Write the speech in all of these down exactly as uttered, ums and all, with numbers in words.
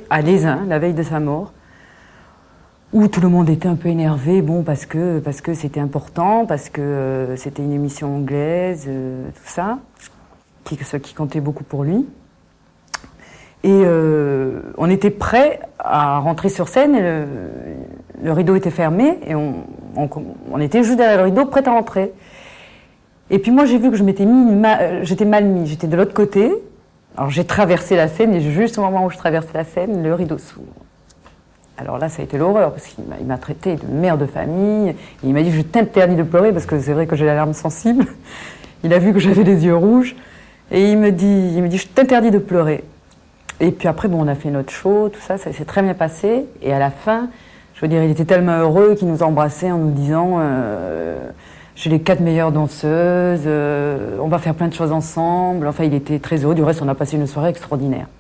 à Lézin, la veille de sa mort, où tout le monde était un peu énervé, bon, parce que parce que c'était important, parce que euh, c'était une émission anglaise, euh, tout ça, qui, ce qui comptait beaucoup pour lui. Et euh, on était prêts à rentrer sur scène, et le, le rideau était fermé, et on, on, on était juste derrière le rideau, prêts à rentrer. Et puis moi, j'ai vu que je m'étais mis, ma, j'étais mal mis, j'étais de l'autre côté. Alors j'ai traversé la scène, et juste au moment où je traversais la scène, le rideau s'ouvre. Alors là, ça a été l'horreur, parce qu'il m'a, il m'a traité de mère de famille. Il m'a dit, je t'interdis de pleurer, parce que c'est vrai que j'ai la larme sensible. Il a vu que j'avais les yeux rouges. Et il me dit, il me dit, je t'interdis de pleurer. Et puis après, bon, on a fait notre show, tout ça, ça s'est très bien passé. Et à la fin, je veux dire, il était tellement heureux qu'il nous embrassait en nous disant, euh, j'ai les quatre meilleures danseuses, euh, on va faire plein de choses ensemble. Enfin, il était très heureux. Du reste, on a passé une soirée extraordinaire.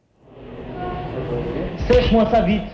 Sèche-moi ça vite.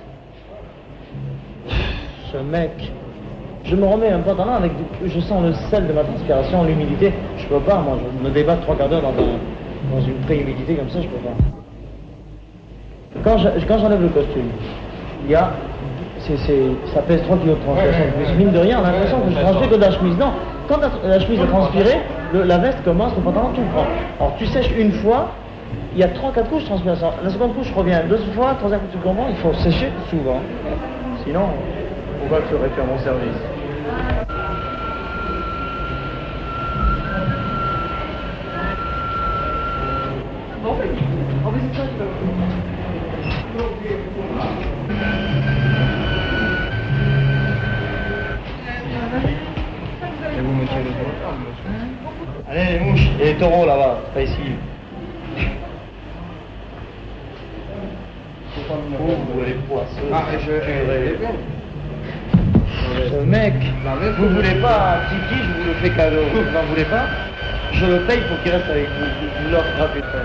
Ce mec, je me remets un pantalon avec du... Je sens le sel de ma transpiration, l'humidité. Je peux pas, moi, je me débatte trois quarts d'heure dans, un... dans une pré-humidité comme ça, je peux pas. Quand, je... quand j'enlève le costume, il y a... C'est, c'est... Ça pèse trois kilos de transpiration. Ouais, mine de rien, on a l'impression que je transpire que de la chemise. Non, quand la, la chemise est transpirée, le... la veste commence, le pantalon, tout prend. Alors tu sèches une fois, il y a trois quatre couches de transpiration. La seconde couche revient deux fois, troisième couche, tu comprends, il faut sécher souvent. Sinon... Pourquoi tu aurais fait mon service? Bon, on va essayer ça. Et vous, monsieur le taureau? Allez, les mouches, et les taureaux là-bas, pas ici. Vous les poissons. Ah, je vais. Ce mec, vous ne voulez pas un tiki, je vous le fais cadeau. Vous n'en voulez pas? Je le paye pour qu'il reste avec vous. Je vous l'offre gratuitement.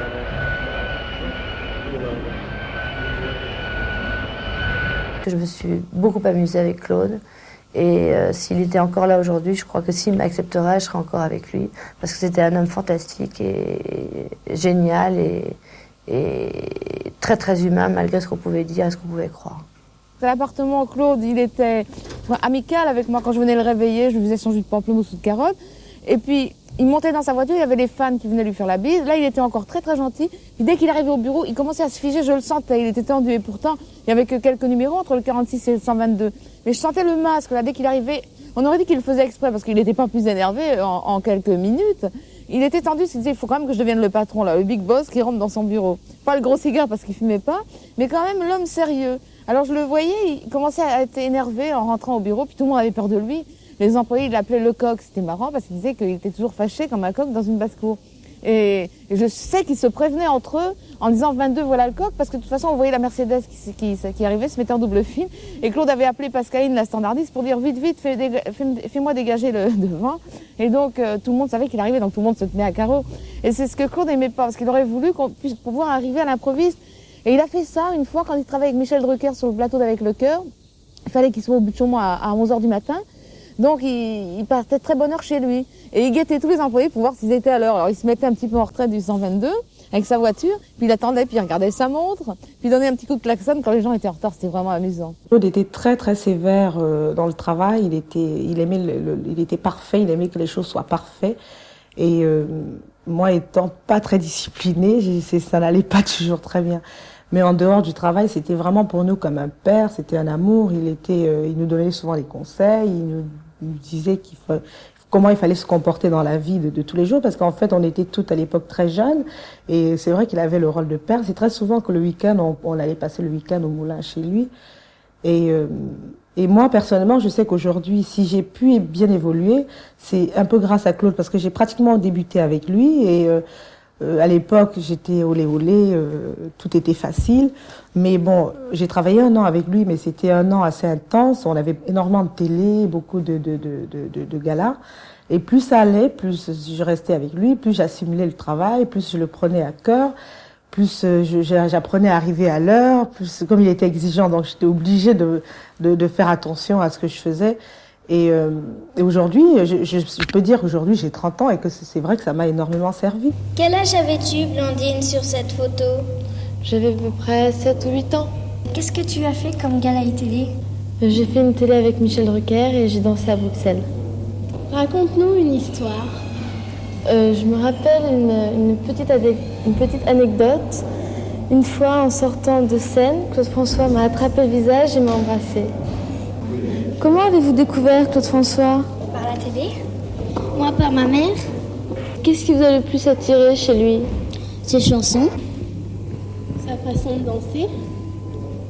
Je me suis beaucoup amusée avec Claude. Et euh, s'il était encore là aujourd'hui, je crois que s'il m'accepterait, je serais encore avec lui. Parce que c'était un homme fantastique et, et génial et, et très très humain, malgré ce qu'on pouvait dire et ce qu'on pouvait croire. L'appartement, Claude, il était amical avec moi. Quand je venais le réveiller, je lui faisais son jus de pamplemousse ou de carotte. Et puis, il montait dans sa voiture, il y avait les fans qui venaient lui faire la bise. Là, il était encore très très gentil. Puis dès qu'il arrivait au bureau, il commençait à se figer, je le sentais. Il était tendu et pourtant, il n'y avait que quelques numéros entre le quarante-six et le cent vingt-deux. Mais je sentais le masque, là, dès qu'il arrivait. On aurait dit qu'il le faisait exprès parce qu'il n'était pas plus énervé en, en quelques minutes. Il était tendu, il se disait, il faut quand même que je devienne le patron, là, le big boss qui rentre dans son bureau. Pas le gros cigare parce qu'il fumait pas, mais quand même l'homme sérieux. Alors je le voyais, il commençait à être énervé en rentrant au bureau, puis tout le monde avait peur de lui. Les employés, ils l'appelaient le coq, c'était marrant parce qu'ils disaient qu'il était toujours fâché comme un coq dans une basse-cour. Et, et je sais qu'ils se prévenaient entre eux en disant vingt-deux, voilà le coq, parce que de toute façon, on voyait la Mercedes qui, qui, qui arrivait, se mettait en double fil. Et Claude avait appelé Pascaline, la standardiste, pour dire vite, vite, fais déga- fais, fais-moi dégager le devant. Et donc, euh, tout le monde savait qu'il arrivait, donc tout le monde se tenait à carreau. Et c'est ce que Claude n'aimait pas, parce qu'il aurait voulu qu'on puisse pouvoir arriver à l'improviste. Et il a fait ça une fois quand il travaillait avec Michel Drucker sur le plateau d'Avec le Cœur. Il fallait qu'il soit au bout de chez moi à, à onze heures du matin. Donc il, il partait de très bonne heure chez lui. Et il guettait tous les employés pour voir s'ils étaient à l'heure. Alors il se mettait un petit peu en retrait du cent vingt-deux avec sa voiture, puis il attendait, puis il regardait sa montre, puis il donnait un petit coup de klaxon quand les gens étaient en retard. C'était vraiment amusant. Claude était très très sévère euh, dans le travail. Il était, il aimait, le, le, il était parfait. Il aimait que les choses soient parfaites. Et euh, moi, étant pas très disciplinée, j'ai, ça n'allait pas toujours très bien. Mais en dehors du travail, c'était vraiment pour nous comme un père, c'était un amour. Il était, euh, il nous donnait souvent des conseils, il nous, il nous disait qu'il faut, comment il fallait se comporter dans la vie de, de tous les jours, parce qu'en fait, on était toutes à l'époque très jeunes, et c'est vrai qu'il avait le rôle de père. C'est très souvent que le week-end, on, on allait passer le week-end au moulin chez lui. Et, euh, et moi, personnellement, je sais qu'aujourd'hui, si j'ai pu bien évoluer, c'est un peu grâce à Claude, parce que j'ai pratiquement débuté avec lui, et euh, Euh, à l'époque, j'étais olé olé, euh, tout était facile. Mais bon, j'ai travaillé un an avec lui, mais c'était un an assez intense. On avait énormément de télé, beaucoup de, de, de, de, de, de galas. Et plus ça allait, plus je restais avec lui, plus j'assimilais le travail, plus je le prenais à cœur, plus euh, je, j'apprenais à arriver à l'heure, plus comme il était exigeant, donc j'étais obligée de, de, de faire attention à ce que je faisais. Et, euh, et aujourd'hui, je, je, je peux dire qu'aujourd'hui j'ai trente ans et que c'est vrai que ça m'a énormément servi. Quel âge avais-tu, Blandine, sur cette photo? J'avais à peu près sept ou huit ans. qu'est-ce que tu as fait comme gala télé? J'ai fait une télé avec Michel Drucker et j'ai dansé à Bruxelles. Raconte-nous une histoire. Euh, je me rappelle une, une, petite adé- une petite anecdote. Une fois, en sortant de scène, Claude François m'a attrapé le visage et m'a embrassé. Comment avez-vous découvert Claude François? Par la télé. Moi, par ma mère. Qu'est-ce qui vous a le plus attiré chez lui? Ses chansons. Sa façon de danser.